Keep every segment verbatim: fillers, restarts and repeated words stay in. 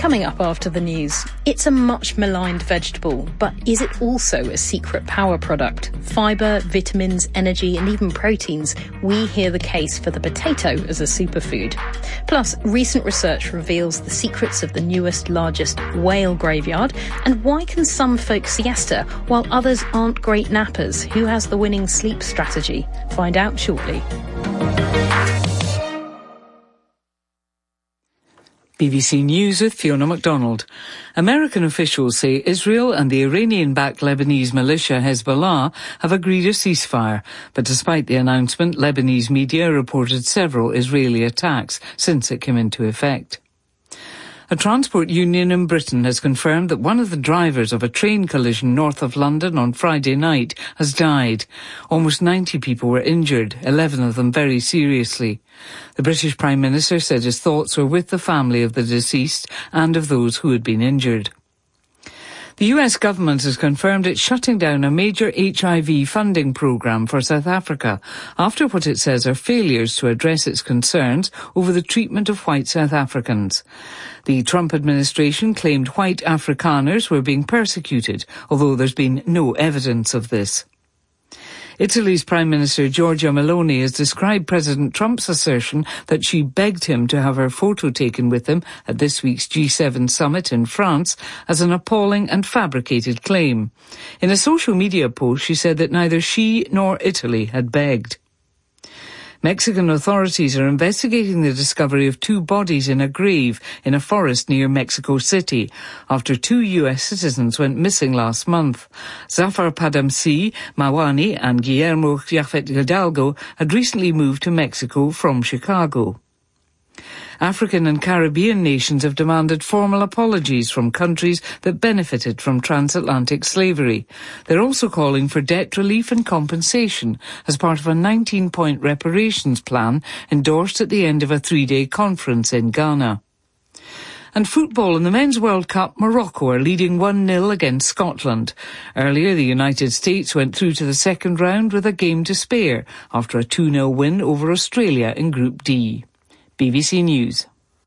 Coming up after the news, it's a much maligned vegetable, but is it also a secret power product? Fibre, vitamins, energy and even proteins, we hear the case for the potato as a superfood. Plus, recent research reveals the secrets of the newest, largest whale graveyard, and why can some folk siesta while others aren't great nappers? Who has the winning sleep strategy? Find out shortly. B B C News with Fiona MacDonald. American officials say Israel and the Iranian-backed Lebanese militia Hezbollah have agreed a ceasefire. But despite the announcement, Lebanese media reported several Israeli attacks since it came into effect. A transport union in Britain has confirmed that one of the drivers of a train collision north of London on Friday night has died. Almost ninety people were injured, eleven of them very seriously. The British Prime Minister said his thoughts were with the family of the deceased and of those who had been injured. The U S government has confirmed it's shutting down a major H I V funding programme for South Africa after what it says are failures to address its concerns over the treatment of white South Africans. The Trump administration claimed white Afrikaners were being persecuted, although there's been no evidence of this. Italy's Prime Minister Giorgia Meloni has described President Trump's assertion that she begged him to have her photo taken with him at this week's G seven summit in France as an appalling and fabricated claim. In a social media post, she said that neither she nor Italy had begged. Mexican authorities are investigating the discovery of two bodies in a grave in a forest near Mexico City after two U S citizens went missing last month. Zafar Padamsi Mawani and Guillermo Jafet Hidalgo had recently moved to Mexico from Chicago. African and Caribbean nations have demanded formal apologies from countries that benefited from transatlantic slavery. They're also calling for debt relief and compensation as part of a nineteen-point reparations plan endorsed at the end of a three-day conference in Ghana. And football in the Men's World Cup, Morocco are leading one nil against Scotland. Earlier, the United States went through to the second round with a game to spare after a two nil win over Australia in Group D. B B C News.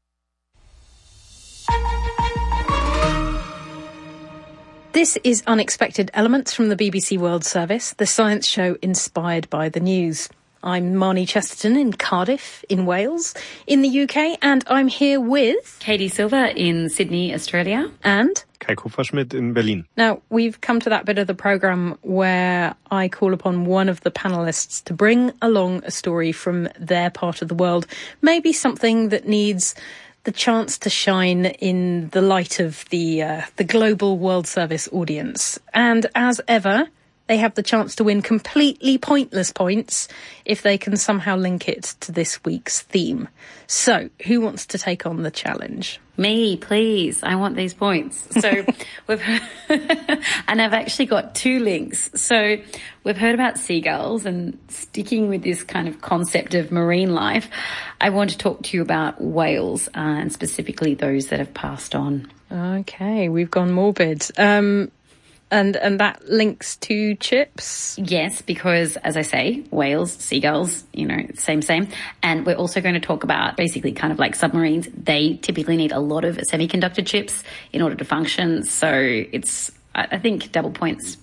This is Unexpected Elements from the B B C World Service, the science show inspired by the news. I'm Marnie Chesterton in Cardiff, in Wales, in the U K, and I'm here with... Katie Silver in Sydney, Australia. And... Kai Kupferschmidt in Berlin. Now, we've come to that bit of the programme where I call upon one of the panellists to bring along a story from their part of the world, maybe something that needs the chance to shine in the light of the uh, the global World Service audience. And as ever, they have the chance to win completely pointless points if they can somehow link it to this week's theme. So, who wants to take on the challenge? Me, please. I want these points. So we've heard, and I've actually got two links. So we've heard about seagulls, and sticking with this kind of concept of marine life, I want to talk to you about whales, uh, and specifically those that have passed on. Okay, we've gone morbid. Um, And and that links to chips? Yes, because, as I say, whales, seagulls, you know, same, same. And we're also going to talk about basically kind of like submarines. They typically need a lot of semiconductor chips in order to function. So it's, I think, double points.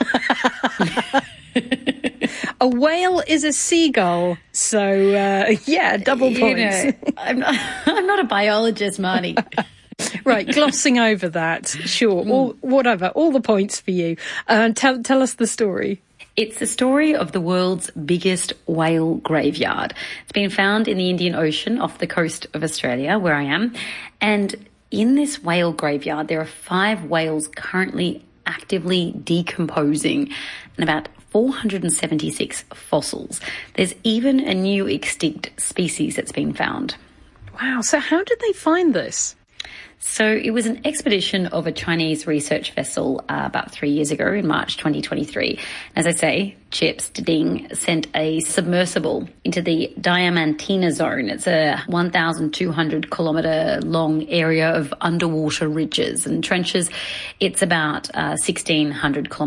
A whale is a seagull. So, uh, yeah, double points. You know, I'm not, I'm not a biologist, Marnie. Right, glossing over that. Sure, all, whatever, all the points for you. Uh, tell, tell us the story. It's the story of the world's biggest whale graveyard. It's been found in the Indian Ocean off the coast of Australia, where I am. And in this whale graveyard, there are five whales currently actively decomposing and about four hundred seventy-six fossils. There's even a new extinct species that's been found. Wow, so how did they find this? So it was an expedition of a Chinese research vessel uh, about three years ago in March twenty twenty-three. As I say, Chips Ding sent a submersible into the Diamantina Zone. It's a one thousand two hundred kilometre long area of underwater ridges and trenches. It's about uh, sixteen hundred kilometres